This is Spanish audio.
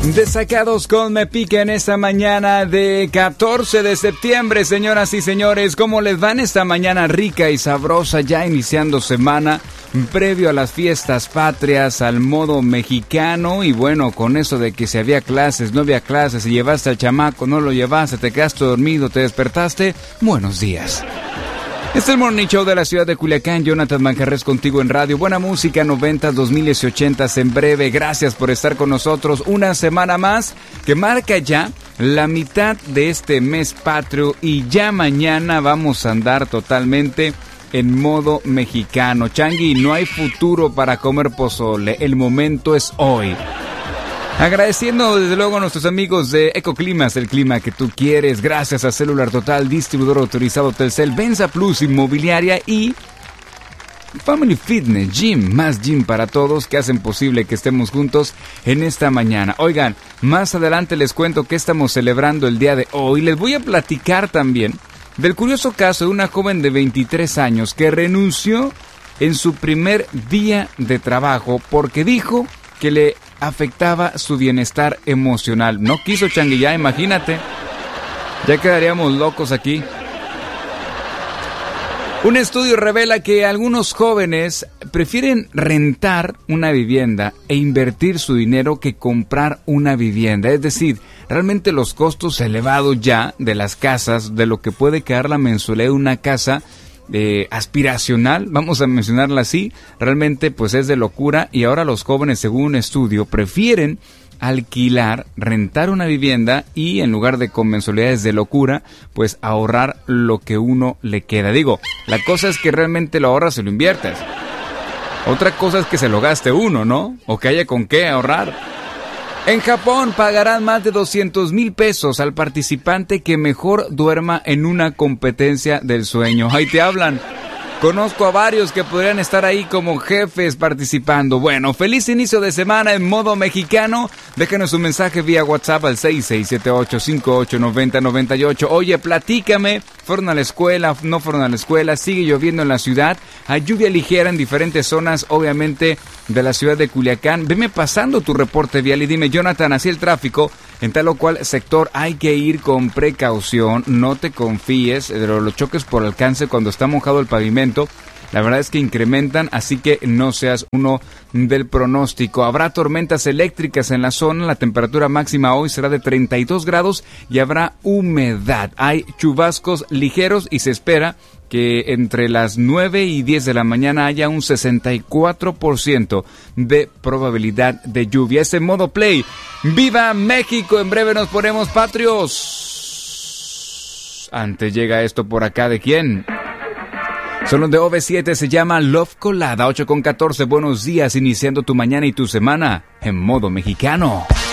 Desacados con Me Pica en esta mañana de 14 de septiembre, señoras y señores. ¿Cómo les van esta mañana rica y sabrosa, ya iniciando semana, previo a las fiestas patrias, al modo mexicano? Y bueno, con eso de que si había clases, no había clases, si llevaste al chamaco, no lo llevaste, te quedaste dormido, te despertaste, buenos días. Este es el Morning Show de la ciudad de Culiacán. Jonathan Manjarres contigo en radio. Buena música, 90s, 2000s y 80s en breve. Gracias por estar con nosotros una semana más que marca ya la mitad de este mes patrio y ya mañana vamos a andar totalmente en modo mexicano. Changi, no hay futuro para comer pozole. El momento es hoy. Agradeciendo desde luego a nuestros amigos de Ecoclimas, el clima que tú quieres, gracias a Celular Total, distribuidor autorizado Telcel, Benza Plus Inmobiliaria y Family Fitness Gym, más gym para todos que hacen posible que estemos juntos en esta mañana. Oigan, más adelante les cuento que estamos celebrando el día de hoy. Les voy a platicar también del curioso caso de una joven de 23 años que renunció en su primer día de trabajo porque dijo que le afectaba su bienestar emocional. No quiso, Changi, ya imagínate. Ya quedaríamos locos aquí. Un estudio revela que algunos jóvenes prefieren rentar una vivienda e invertir su dinero que comprar una vivienda. Es decir, realmente los costos elevados ya de las casas, de lo que puede quedar la mensualidad de una casa aspiracional, vamos a mencionarla así, realmente pues es de locura. Y ahora los jóvenes, según un estudio, prefieren alquilar, rentar una vivienda y en lugar de con mensualidades de locura, pues ahorrar lo que uno le queda. Digo, la cosa es que realmente lo ahorras y lo inviertes. Otra cosa es que se lo gaste uno, ¿no? O que haya con qué ahorrar. En Japón pagarán más de 200,000 pesos al participante que mejor duerma en una competencia del sueño. Ahí te hablan. Conozco a varios que podrían estar ahí como jefes participando. Bueno, feliz inicio de semana en modo mexicano. Déjanos un mensaje vía WhatsApp al 6678589098. Oye, platícame. ¿Fueron a la escuela? ¿No fueron a la escuela? ¿Sigue lloviendo en la ciudad? Hay lluvia ligera en diferentes zonas, obviamente, de la ciudad de Culiacán. Veme pasando tu reporte vial y dime, Jonathan, así el tráfico en tal o cual sector. Hay que ir con precaución. No te confíes de los choques por alcance cuando está mojado el pavimento. La verdad es que incrementan, así que no seas uno del pronóstico. Habrá tormentas eléctricas en la zona, la temperatura máxima hoy será de 32 grados y habrá humedad. Hay chubascos ligeros y se espera que entre las 9 y 10 de la mañana haya un 64% de probabilidad de lluvia. Es en modo play. ¡Viva México! En breve nos ponemos patrios. Antes llega esto por acá, ¿de quién? Son los de OV7, se llama Love Colada, 8:14. Buenos días, iniciando tu mañana y tu semana en modo mexicano.